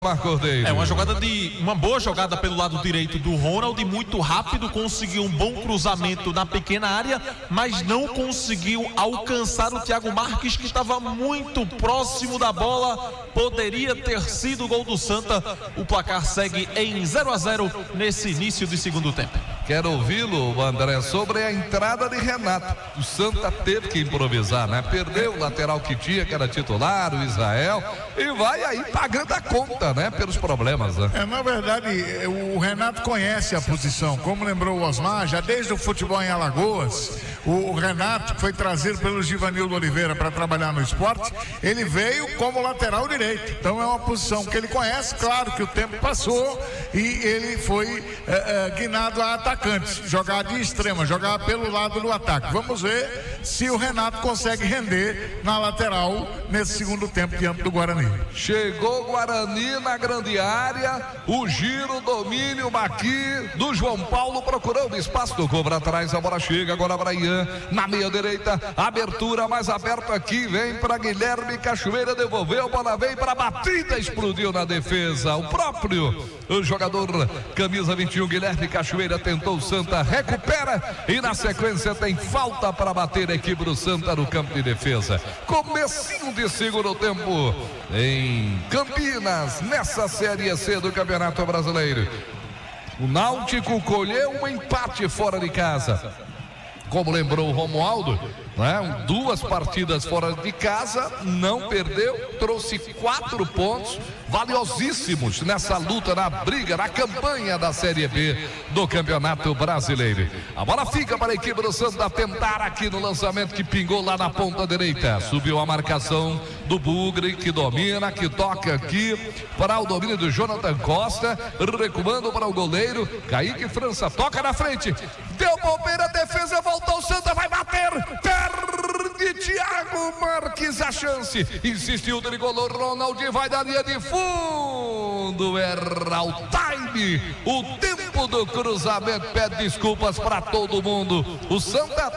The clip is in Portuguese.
Cordeiro. Uma boa jogada pelo lado direito do Ronald, muito rápido, conseguiu um bom cruzamento na pequena área, mas não conseguiu alcançar o Thiago Marques, que estava muito próximo da bola. Poderia ter sido o gol do Santa. O placar segue em 0-0 nesse início de segundo tempo. Quero ouvi-lo, André, sobre a entrada de Renato. O Santa teve que improvisar, né? Perdeu o lateral que tinha, que era titular, o Israel, e vai aí pagando a conta, né? Pelos problemas, né? Na verdade, o Renato conhece a posição, como lembrou o Osmar, já desde o futebol em Alagoas. O Renato, que foi trazido pelo Givanildo Oliveira para trabalhar no esporte, ele veio como lateral direito. Então é uma posição que ele conhece. Claro que o tempo passou e ele foi guinado a atacante, jogar de extrema, jogar pelo lado do ataque. Vamos ver se o Renato consegue render na lateral nesse segundo tempo diante do Guarani. Chegou o Guarani na grande área, o giro, o domínio, o Maqui do João Paulo, procurando espaço, tocou para trás, a bola chega agora para Ian, na meia direita, abertura mais aberta aqui, vem para Guilherme Cachoeira, devolveu, a bola vem para a batida, explodiu na defesa, o próprio jogador camisa 21, Guilherme Cachoeira, tentou o Santa, recupera e na sequência tem falta para bater a equipe do Santa no campo de defesa. Comecinho de segundo tempo em Campinas, nessa Série C do Campeonato Brasileiro. O Náutico colheu um empate fora de casa. Como lembrou o Romualdo, né? 2 partidas fora de casa, não perdeu, trouxe 4 pontos valiosíssimos nessa luta, na briga, na campanha da Série B do Campeonato Brasileiro. A bola fica para a equipe do Santa tentar aqui no lançamento que pingou lá na ponta direita. Subiu a marcação do Bugre, que domina, que toca aqui para o domínio do Jonathan Costa, recuando para o goleiro Kaique França, toca na frente, deu bobeira, a defesa voltou, o Santa vai bater, perde Thiago Marques a chance, insistiu o tricolor, Ronald vai da linha de fundo, erra o time, o tempo do cruzamento, pede desculpas para todo mundo. O Santa